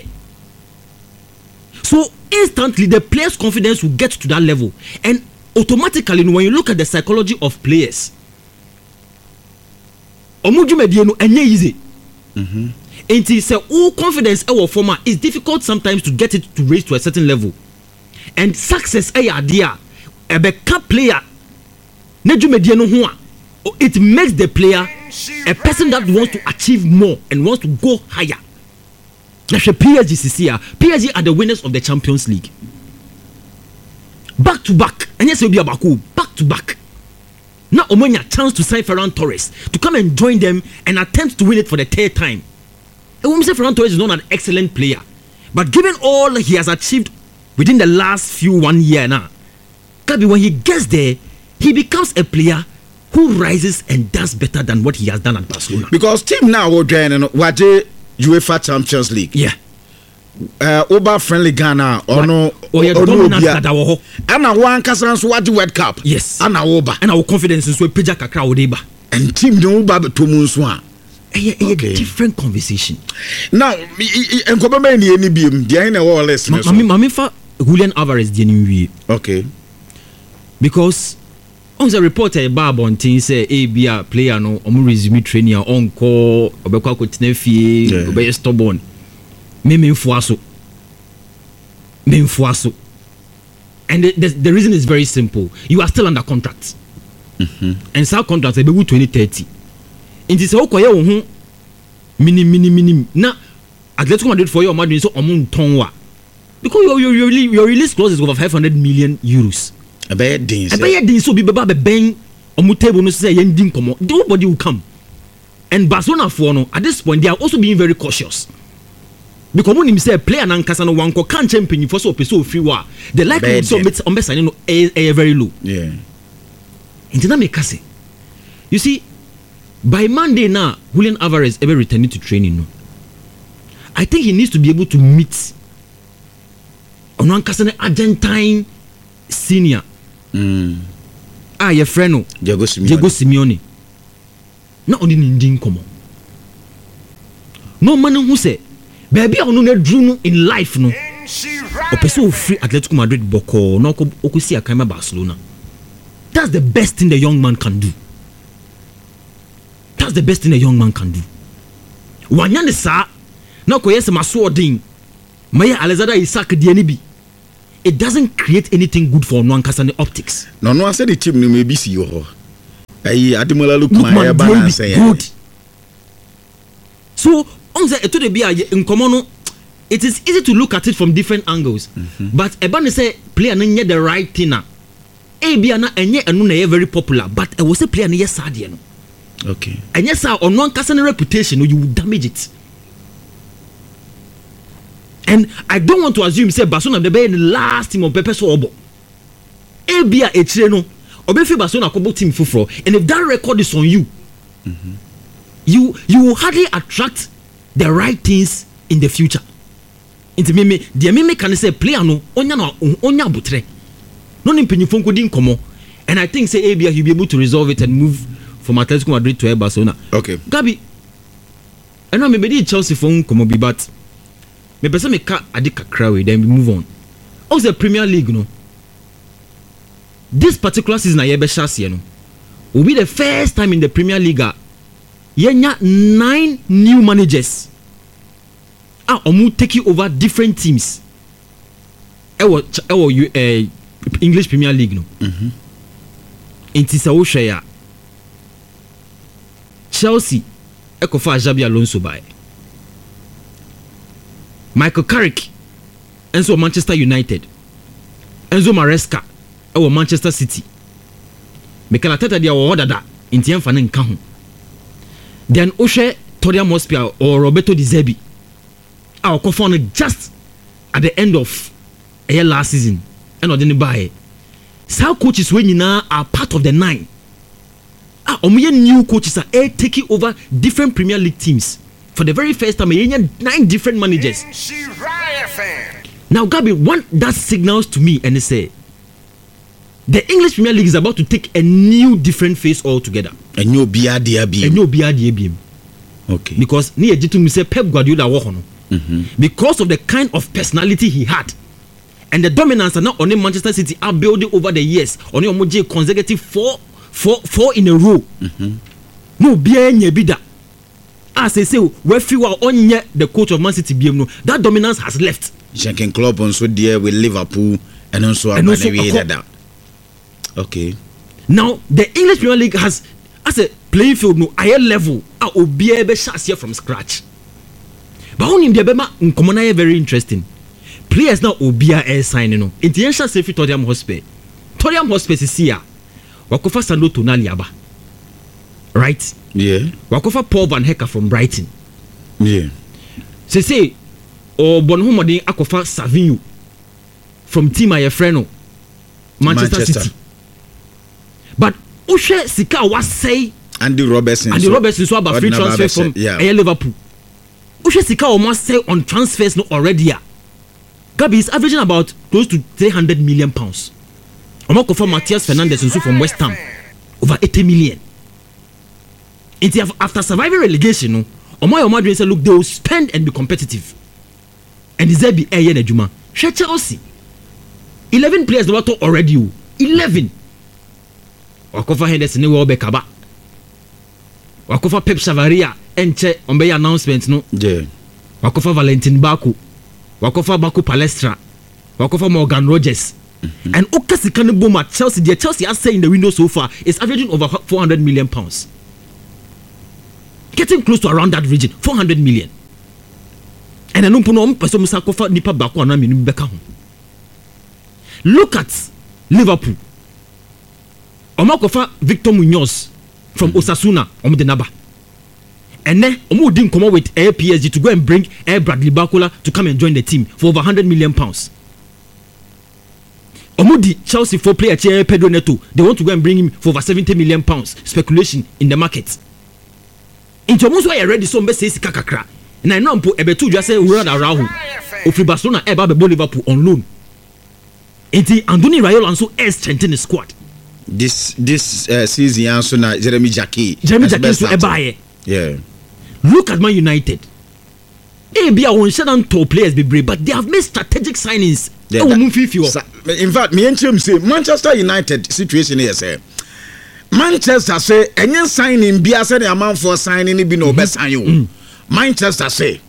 So instantly the players' confidence will get to that level, and automatically when you look at the psychology of players, omujume no enye easy. Mhm. And say all confidence our former is difficult sometimes to get it to raise to a certain level, and success eh idea a beka player nejume no ho a it makes the player a person that wants to achieve more and wants to go higher. That's P S G C C A. P S G are the winners of the Champions League. Back to back. And yes, will be about back to back. Now Omonia chance to sign Ferran Torres to come and join them and attempt to win it for the third time. And when we say Ferran Torres is not an excellent player, but given all he has achieved within the last few one year now, Gabi, when he gets there, he becomes a player who rises and does better than what he has done at Barcelona. Because team now will join and what UEFA Champions League. Yeah. Uh, Oba friendly Ghana or no or yeah, dominant that our and I want Casaran so what the World Cup. Yes. And Oba and our confidence is so Peja Kakra Odeba. And team no Oba to Munswa. A different conversation. Now and come any any beam the all listeners. Mami Mami fa Julian Alvarez the new. Okay. Because on the reporter Bob on thing say A B A player no omu resume training on call obekwa kotena fie obey stubborn me me mfuaso me mfuaso and the, the, the reason is very simple. You are still under contract. Mm-hmm. And some contract be twenty thirty. It is okoye wo ho mini mini mini na Atletico Madrid for your Madrid so omu ntonwa because your your your, your release clause is over five hundred million euros. A bad thing. A bad thing. So be baba be bang on table no say yending komo. Nobody will come. And Barcelona for no at this point they are also being very cautious. Because when him say a player nan kasa no one ko can champion for so so free wa. The likelihood so met on best no a very low. Yeah. Intina me kase. You see, by Monday now, Julian Alvarez ever returning to training no. I think he needs to be able to meet on one kasa Argentine senior. Mm. Ah, your friend no Diego Simeone. Diego Simeone. Not only in Indian common. No man who say, baby, I don't know in life no. A person free Atletico Madrid boko no ko see a Kaima Barcelona. That's the best thing the young man can do. That's the best thing the young man can do. Wanyane sa na ko yes maso odin Maya Alexander Isak D N B. It doesn't create anything good for Nwankasa optics. No, no, I said the team may be see you. I Ademola look my balance good. So, on the to the be in common, it is easy to look at it from different angles. Mm-hmm. But Ebane say player na nye the right thing na. E bia na enye enu na very popular, but it was a player na yes sad no. Okay. And yes, on Nwankasa reputation, you will damage it. And I don't want to assume say Barcelona the be the last team on Pepe so obo. E bia e chire no. Obefi Barcelona kobo team fufro, and if that record is on you, mm-hmm. you you will hardly attract the right things in the future. Into me me the me can say player no onya no onya butre. No ni mpanyifo nkodi nkomo. And I think say A B A he'll be able to resolve it and move from Atletico Madrid to Barcelona. Okay. Gabi. I know maybe Chelsea for nkomo bi but me pese me ka ade kakra we then we move on. Also Premier League no. This particular season I be chance no. Will be the first time in the Premier League yenya nine new managers. Ah, omu taking over different teams. Ewo ewo you uh, English Premier League no. Mhm. Inti sa wo hwe ya. Chelsea ekofa Xabi Alonso by. Michael Carrick Enzo Manchester United. Enzo Maresca ewo Manchester City. Mikel Arteta dia wo dada inti emfa ne nka ho. Then Oshe Tottenham Hotspur or Roberto Di Zerbi. Our confirmed just at the end of a year last season and or didn't buy. Some coaches when you now are part of the nine. Ah, omuye new coaches are eh, taking over different Premier League teams for the very first time. Nine different managers. Now, Gabi, one that signals to me and they say the English Premier League is about to take a new different phase altogether. A new B R D A B. A new B R D A B. Okay. Because ni ejitu mi say Pep Guardiola wo hono. Mm-hmm. Because of the kind of personality he had and the dominance and now on Manchester City are building over the years on your moje consecutive four four four in a row. Mm-hmm. No bia nye bida. As I say, we feel on the coach of Man City B M no that dominance has left. Jurgen Klopp also there with Liverpool and also and also that. Okay. Now the English Premier League has as a playing field no higher level a obia be chance here from scratch. But only the Bema Nkomona very interesting. Players now obia air signing no. Intiensha Sefi Tottenham Hotspur. Tottenham Hotspur is here. Wakofa Sandro Tonali aba. Right? Yeah. Wakofa Paul Van Hecke from Brighton. Yeah. Se say or Bonhomodin akofa Savinho from Team Ayefreno Manchester, Manchester City. But Ushe Sika was say Andy Robertson. Andy so, Robertson so about free transfer from yeah. Liverpool. Ushe Sika almost say on transfers no already. Gabi is averaging about close to three hundred million pounds. Omako for Matthias Fernandes also from West Ham over eighty million. After surviving relegation, no, Omo Omo say look they will spend and be competitive. And is there be a year Juma? Chelsea. eleven players they were already. eleven. Wakofa Henderson ne wo bekaba. Wakofa Pep Chavaria enche ombe announcement no. Yeah. Wakofa Valentin Baku. Wakofa Baku Palestra. Wakofa Morgan Rogers. Mm-hmm. And Okasika no boom at Chelsea. The Chelsea has say in the window so far is averaging over four hundred million pounds. Getting close to around that region, four hundred million. And I don't know person musa kofa nipa Baku ana minu beka ho. Look at Liverpool. Omakofa Victor Munoz from mm-hmm. Osasuna Omdenaba. And then Omo didn't come up with Air P S G to go and bring Air Bradley Barcola to come and join the team for over one hundred million pounds. Omo di Chelsea for player Che Pedro Neto. They want to go and bring him for over seventy million pounds. Speculation in the market. Into Omo so I ready so mbe say sika kakra. And I know Mpo Ebetu just say Ronald Araujo. Ofri Barcelona eba be Liverpool on loan. Enti Anthony Raiola also is strengthening the squad. This this uh, season also na Jeremy Jackie. Jeremy Jackie so eba. Yeah. Look at Man United. A B A won shut top players be brave, but they have made strategic signings. Yeah, that, in fact, me and him say Manchester United situation here say Manchester say any signing be as any amount for signing be no best sign you. Manchester say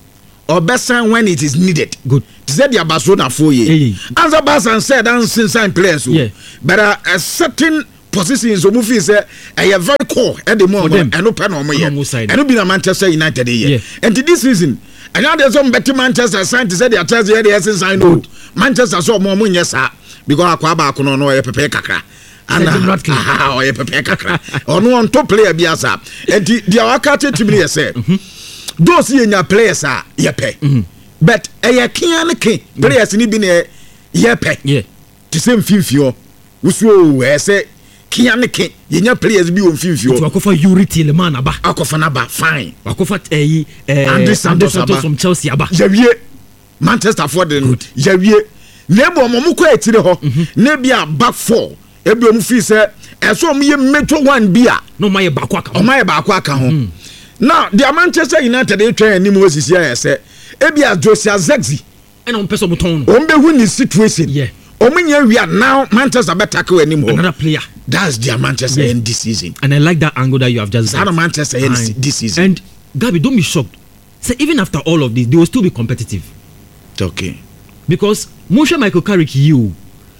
or best sign when it is needed. Good. Said the Barcelona for ye. As a Barca said, and since sign players. Yeah. But uh, a certain positions of movie say I have very core at the moment and open on my and no be a Manchester United here. And to this season, and now there's some better Manchester signed to say they are telling the essence I know. Manchester saw more money, yes, sir, because Aquaba could not know a Pepe Kakra. And how a Pepe Kakra or no one top player Biasa. And the Awakate to me said, those in your players are yepe. But a Kian King players in Ibine yepe. Yeah. To same fifio, which will say. Kiane King, yenya players bi on fifio. Wakofa Yuri Tielemans aba. Akofa na ba fine. Wakofa eh eh Andre Santos from Chelsea aba. Jawie Manchester for the Jawie. Nebo omo ko etire ho. Ne bia back four. Ebi omo fi say eso omo ye metro one bia. No maye ba kwa ka. O maye ba kwa ka ho. Now the Manchester United dey try anim osisi ya say ebi a Jose Zexi. E na on person muton. O mbe hu ni situation. Yeah. Omunya we are now Manchester better tackle anymore. Another player. That's their Manchester yes. end this season. And I like that angle that you have just said. That's Manchester end this season. And Gabi, don't be shocked. So even after all of this, they will still be competitive. Okay. Because Moshe Michael Carrick, you,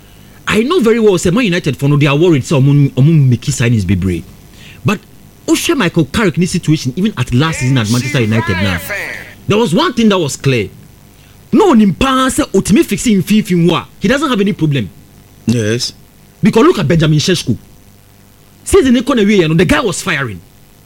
I know very well. Say Man United for no, they are worried. So Omun Omun Miki signings be brave. But Moshe Michael Carrick in this situation, even at last season at Manchester United now, there was one thing that was clear. No, Nimpa say ultimate fixing Fifi he doesn't have any problem. Yes. Because look at Benjamin Sesko. Season economy, you know, the guy was firing.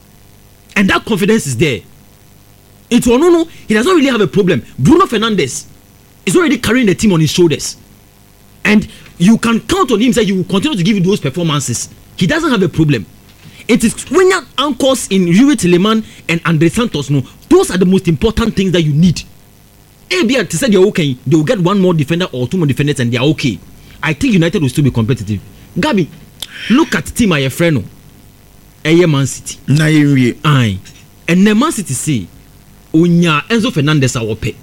And that confidence is there. It's no, no, he does not really have a problem. Bruno Fernandes is already carrying the team on his shoulders. And you can count on him that he will continue to give you those performances. He doesn't have a problem. It is when your anchors in Yuri Tielemans and Andre Santos, no, those are the most important things that you need. A B to say they're okay, they will get one more defender or two more defenders and they're okay. I think United will still be competitive. Gabi, look at team my friend. Aye Man City. Na ye aye. And the Man City say Onya Enzo Fernandez are pay.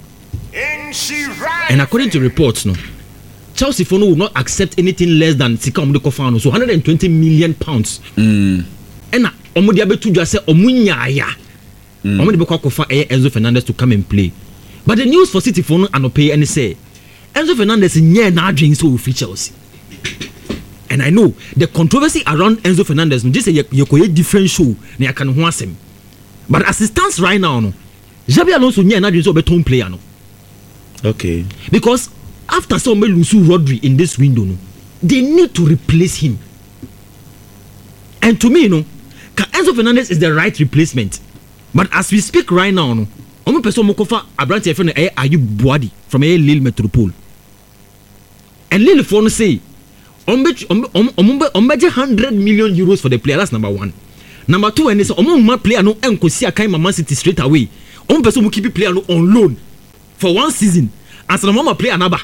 And according to reports, no, Chelsea for no will not accept anything less than Sika Omudeko Fano, so one hundred twenty million pounds. Mm. And Omudi Abetu just say Omunya ya. Omudi Beko kofa Enzo Fernandez to come and play. But the news for City for no and pay and say Enzo Fernandez in na dream so with Chelsea. And I know the controversy around Enzo Fernandez, no, just say you a different show, na can want him. But as it stands right now, no, Xabi Alonso nye na dream so beton player no. Okay. Because after some lose Rodri in this window, no, they need to replace him. And to me, you know, Enzo Fernandez is the right replacement. But as we speak right now, no, omo person mo kofa Abrante friend eh Ayub Boadi from a Lille Metropole. And Lille for no say ombe ombe ombe one hundred million euros for the player. That's number one. Number two, and say omo ma player no enkosi akai Man City straight away. Omo person mo keep player no on loan for one season. And so mama player naba.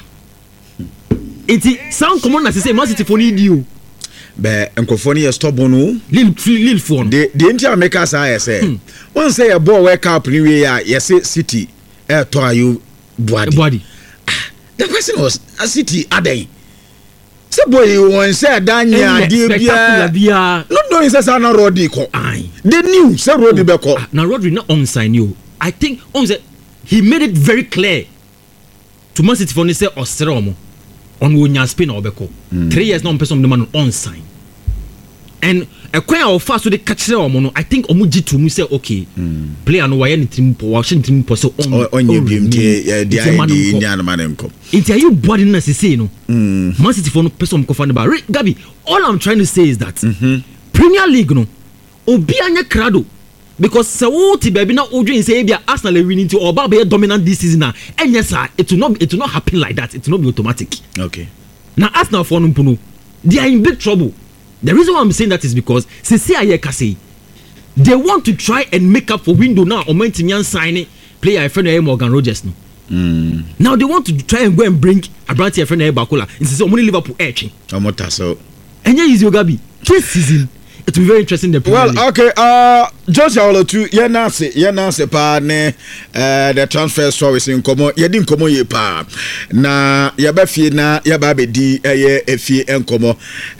It sound common as say Man City for need you. Be enkofoni ye stubborn no Lille Lille for the the entire makers say say one say a ball wake up ni we ya yes City eh to Ayub Boadi. Boadi. The question was a City aday. Say boy one say Daniel dey bia. No no say say na Rodri ko. Aye. They knew say Rodri be ko. Na Rodri na on sign you. I think on say he made it very clear to Man City for say Ostromo on wonya Spain or beko. Three years now on person the man on sign. And a quite of fast to the catch them. I think Omuji to me say okay. Player no why anything for Washington for so on on your game the the Indian man come. It's a you body na say no. Man City for no person ko fan ba. Gabi, all I'm trying to say is that Premier League no obi anya crado because se wo ti baby na odwin say bia Arsenal winning to oba be dominant this season na enya sir it will not it will not happen like that. It will not be automatic. Okay. Now Arsenal for no puno they are in big trouble. The reason why I'm saying that is because since say they want to try and make up for window now or maintain signing player friend Morgan Rogers no. Mm. Now they want to try and go and bring Abrante friend Bakola. It's only Liverpool edging. Omota so. And yeah, easy Gabi. This season it will be very interesting. The well, League. Okay. Uh, Joshua Olotu, yeah, Nancy, yeah, Nancy, pa ne. Uh, the transfer stories in Komo, yeah, didn't Komo ye pa. Na yabafi na yababe di eh efi en Komo.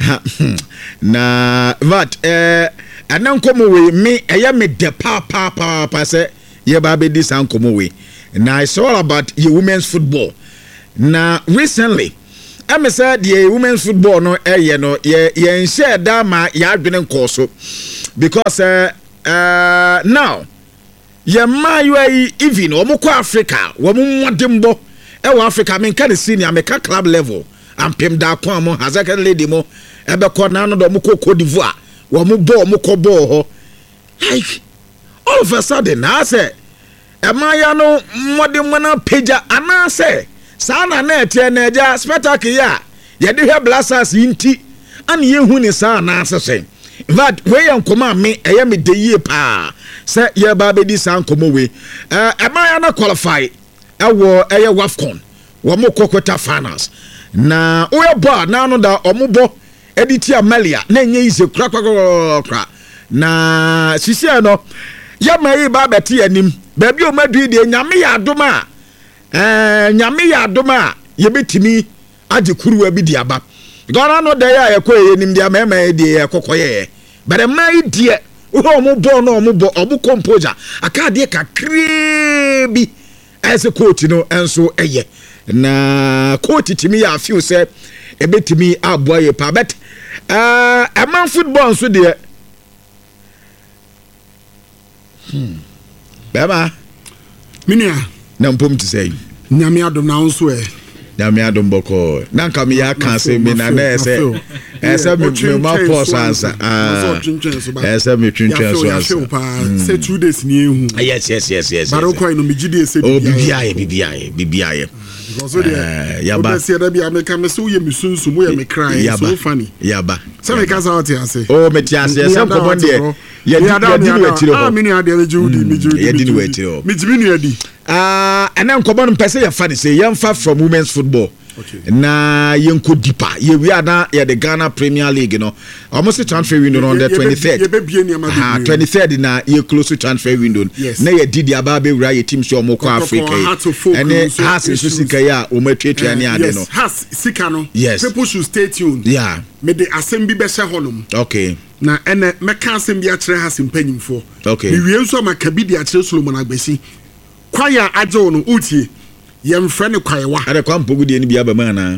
Na but eh, anan Komo we me eh me de pa pa pa pa se yababe di san Komo we. Now it's all about your women's football. Now recently, I'm say the women's football no eh you know ye ye share that ma ya adwene nkoso because uh, uh now ye ma you even omukọ Africa wo mu modembo e wo Africa me kan senior me ka club level ampem da kwa mo hazaka lady mo e be ko na no do omukọ Cote d'Ivoire wo mu bo omukọ bo ho like all of a sudden I say e ma ya no modembo na peja ana say sana na ete na eja spectacle ya ye de hwe blasters inti an ye hu ni sa na asese in fact we yan koma me eye me de yie pa se ye ba be di san komo we eh e ma ya na qualify e wo eye WAFCON wo mo kokota finals na o ye bo na no da omubo editi Amalia na enye ise kra kra kra na sisi no ye ma yi ba beti anim ba bi o madu de nyame ya adoma eh nyame ya adoma ye betimi age kuruwa bi di aba gona no da ya ekoye nim dia mema e di ekokoye but e mai die wo mo bo no mo bo obu composer aka de kakre bi as a coach no enso eye na coach timi ya feel say e betimi aboye pa but uh a man football so de hmm baba minia na mpom ti say nyame adom na nso e nyame adom boko na nka me ya kan say me na na say ese me me ma pause answer ah ese me twintwen so answer say two days ni ehu yes yes yes yes baro ko no me gidi say oh bibia ye bibia ye bibia ye because there ya ba say da bia me ka me so ye me sunsun mo ye me cry so funny ya ba say me ka sa what you say oh me ti ase say ko bon de ye di di wetire ho ah me ni ade le judi me judi ye di wetire ho me jimi nu adi ah ana nkobo no pese ye fa de say ye mfa from women's football. Okay. Na yenko deeper ye we are na ye the Ghana Premier League no almost transfer window on the twenty-third ah twenty-third na ye close to transfer window na ye didi aba be wura ye team so omoko Africa and has so sika ya o matwetwa ne ade no has sika no yes people should stay tuned yeah me the assembly be she honum okay na ene meka assembly a kire has mpanyimfo okay me wie nso makabidi a kire Solomon Agbesi kwaya ajo no utie yem frene kwaewa ade kwa mpogu de ni bia ba mana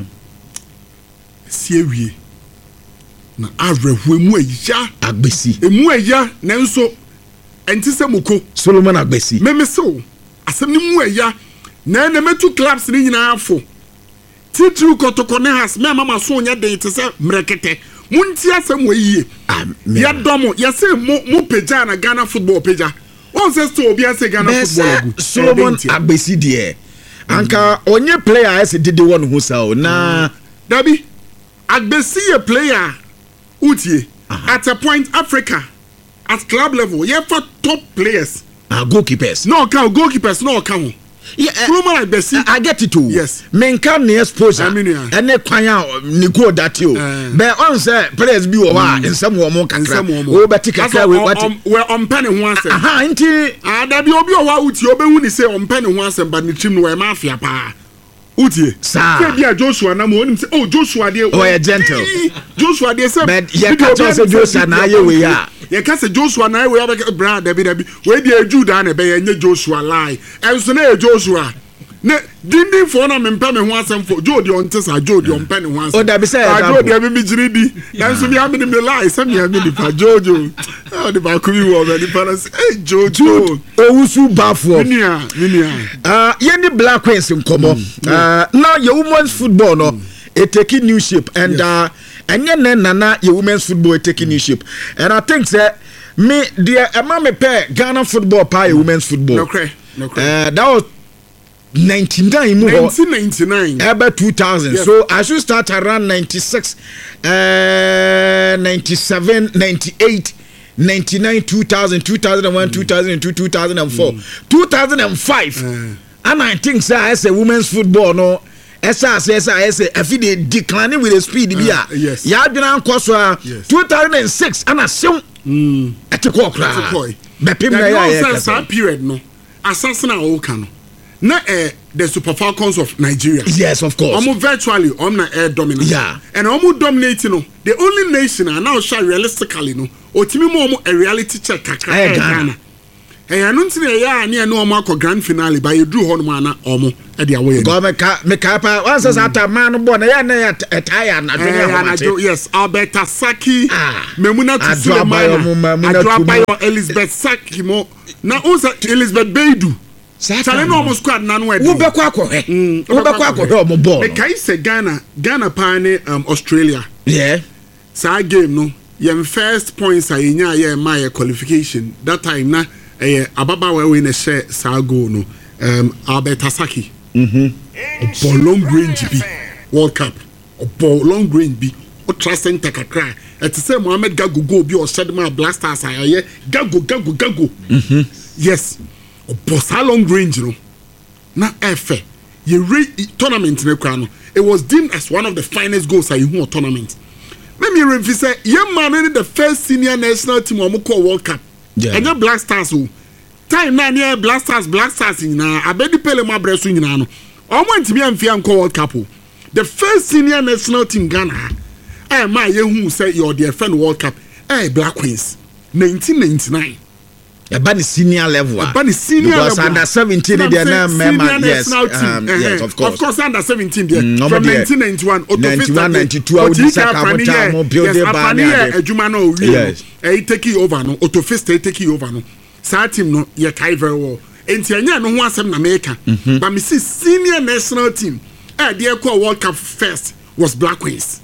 si ewie na avrehu emu eya Agbesi emu eya nanso entise moko Solomon Agbesi memeso asem ni mu eya na na metu clubs ni nyina afo titru kotoko ne has me mama so nya de te se mrekete munti asem weyie ya domo ya se mo mo peja na Ghana football peja won se sto obi ase Ghana football agu Solomon Agbesi de anka onye player ese dede won hu sao na Dabi Agbesi a player utie at a point Africa at club level ye for top players ah goalkeepers no count goalkeepers no count yeah Solomon Agbesi I get it too yes men can exposure and e kwan ni go that you but on say players bi wo wa nsem wo mo kakra wo beti kakra we what we on pen ho asem aha nti ah Dabi obi o wa utie obehu ni say on pen ho asem but ni trim no we mafia pa utie say bia Joshua na mo onim say oh Joshua dey oh yeah gentle Joshua dey say but ye ka say Joshua na ye we ya ye ka say Joshua na ye we ya bra Dabi Dabi we dey Juda na be ye nye Joshua lie enso na Joshua ne dindin for na me mpa me ho asem for Jodi on tesa Jodi on pen ho asem oh Dabi say Jodi abi mi jiri di enso mi abi me lie say me abi di pa Jojo oh the ba ku mi wo be di pa say hey Jojo owusu bafo minia minia ah ye ni Black Queens nkomo ah now your women's football no it taking new shape and uh enye ne nana your women's football it taking new shape and I think say me the ama me pair Ghana football pa your women's football no cray no cray uh that was ninety-nine nineteen ninety-nine about two thousand yes. So I should start around ninety-six uh ninety-seven ninety-eight ninety-nine two thousand two thousand one mm. two thousand two two thousand four mm. two thousand five uh. And I think say as a women's football no esa esa esa afi dey declining with the speed uh, bia yes. Ya adwena nkoso a two thousand six and asew mm etikọ kra bepim na ya ya period no assassin a o kan na eh the Super Falcons of Nigeria. Yes, of course. Almost virtually on na air dominant. Yeah. And almost dominating no. The only nation and now shall realistically no. Otimi mo a reality check kakra Ghana. eh anu ntine ya ani anu omo akọ grand finale ba yedru ho no ana omo e de awoye go me ka me ka pa once ata man no bo na ya na ya tire na do ya yes Albert Saki memuna to Sulemana Adwabayo Elizabeth Saki mo na unsa Elizabeth Beidu Sale no mo squad na no e wo be kwa akọ he wo be kwa akọ he omo ball e kai se Ghana Ghana pa ne um, Australia yeah sa game no yem first points a yenya ye my qualification that time na eh ababa we na share sa goal no um Albert Saki mhm o long range bi World Cup o long range bi o trusting takakra et say Mohamed Gago go bi o shed ma Blasters aye Gago Gago Gago mhm yes o bossa long range no na efe ye re tournament ne kwa no it was deemed as one of the finest goals I won tournament. Let me review say young man the first senior national team o call World Cup and your Black Stars o time na near Black Stars Black Stars na abedi pele ma bresu nyina no o mo ntimi amfia nko World Cup o the first senior national team Ghana eh ma ye hu say your dear friend World Cup eh Black Queens nineteen ninety-nine ya bani senior level ah bani senior level because under seventeen they na member yes um, yes of course of course under seventeen there mm, from nineteen ninety-one ninety-one ninety-two Odisa Kabota mo build the band yes adwuma na owi yes e take over no Autofista take over no sa team no ye kai very well enti anya no ho asem na make but me see senior national team eh dey call World Cup first was Black Queens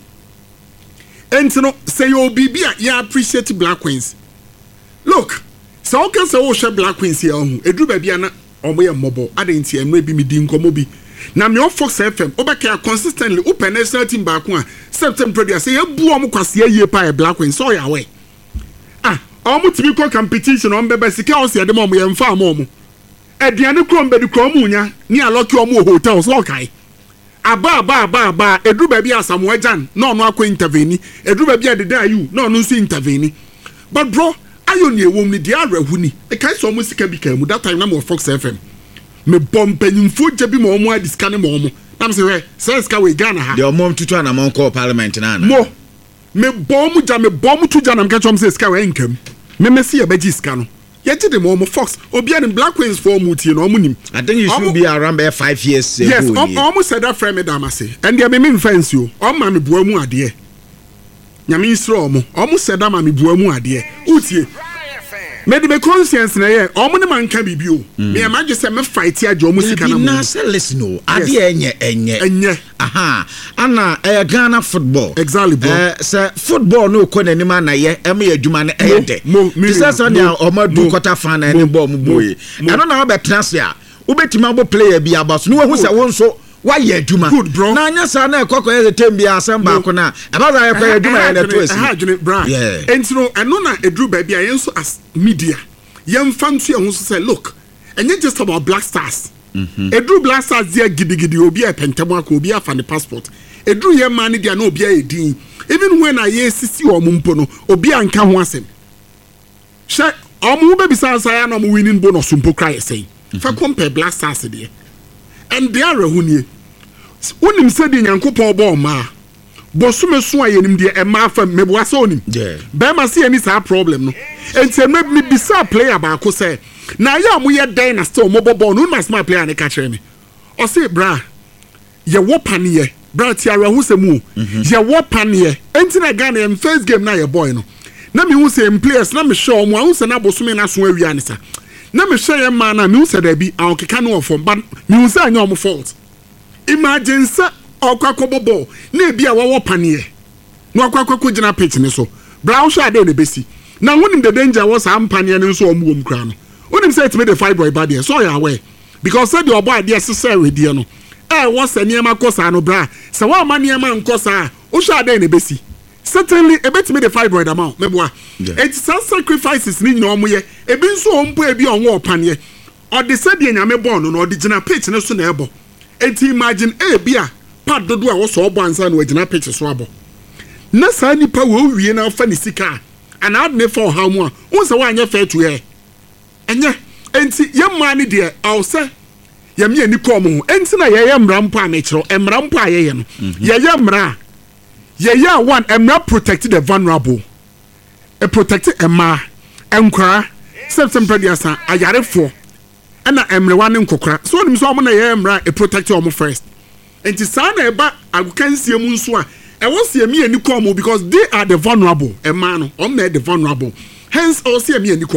enti no say you bibi a you appreciate Black Queens look so okay say wo hwe Black Queens here ho edru ba bia na omo ye mmobo adenti emre bi mi di nkomo bi na me Fox F M obeka consistently open national team back one September producer say e bu omo kwase ye pa Black Queens so ya we ah omo tibi ko competition on bebe sika o se de mo ye mfa mo mo aduane krom be di krom unya ni aloki omo hotel so kai aba aba aba aba edru ba bia Samuel Jan na ono akọ intervene edru ba bia deda you na ono so intervene but bro ayo ni ewom ni dia rahuni e kai so mo sika bi kan mu that time na mo Fox F M me bom panyimfo je bi mo mo adiska ne mo mo na me say we say ska we Ghana ha de mo tutu na mo call parliament na na mo me bom ja me bom tu ja na me ka chom say ska we nkam me me see e ba ji ska no ye je de mo mo Fox obi an Black Queens for mu tie no mo nim I think you should be around by five years ago yes almost said that friend me da ma say and they me me fence you o ma me bua mu ade nyame isro omo omo seda ma me bua mu ade utie me de be conscience na ye omo ne man ka bibio me imagine say me fight ya jo omo sika na mo na say listen no ade enye enye enye aha ana eh Ghana football exactly bro eh say football no ko na nima na ye e me adwuma na e de say say na omo du quarter final na ball mu boye eno na be transfer a ubetima abo player bi abaso no hu say won so why ye adwuma na anya sa na ekoko ye tem bia asem ba ko na abaza ye ko adwuma ye na to esi ha dwene bra entino eno na edru ba bia ye so as media ye mfantu ye hu so say look enye just about Black Stars edru Black Stars dia gidigidi obi e pentemo aka obi afa ne passport edru ye man dia na obi edin even when I ye sisi o mumpo no obi anka ho asem she omu be bisa sa ya na omu winning bonus mpo cry say fa compare Black Stars dia and they are hunie unim said in yankopon bo ma bosume so ayenim de e ma fa meboase onim be ma se any sa problem no enti me bisa player ba ko say na ya mo ye den na still mo bobo no mas my player ne ka kire me o say bra ye wo panie bra ti ara hu se mu ye wo panie enti na Ghana em first game na ye boy no na me hu se players na me show mo hu se na bosume na so awia ne sa na me share man na me hu se da bi an keka no ofom but me hu se anya o fault imagine say okwakobobo na ebi a wo panie na okwakoko gina pitch ne so brown sha dey ne besi na wonim the danger was am panie ne so omu om kra no wonim say it made the fibroid bad so you aware because say the obo ade sese we die no eh was eniema kosa no bra say wa ma niema nkosa o sha dey ne besi certainly e bet me the fibroid amount meboa it some sacrifices ni nyina omo ye ebi nso ompo ebi onwo opanie or the said nyame born no the gina pitch ne so na ebo enti imagine e bia pad dodo a wo so obo ansa na gina pitch so abo na sa nipa wo wie na fa ni sika and ad ne for how mu a won se wa anya fair to here enye enti ye ma ni de aw se ye me ani kom ho enti na ye ye mra mpo a me kiro emra mpo a ye ye no ye ye mra ye ye one emra protect the vulnerable e protect emma enkwa September diasa ayarefo na emrewa ne nkokora so onim so omo na ye emra e protect omo first enti sa na eba agukansie mu nso a e wo se emi ani ko omo because they are the vulnerable e ma no omo na the vulnerable hence o se emi ani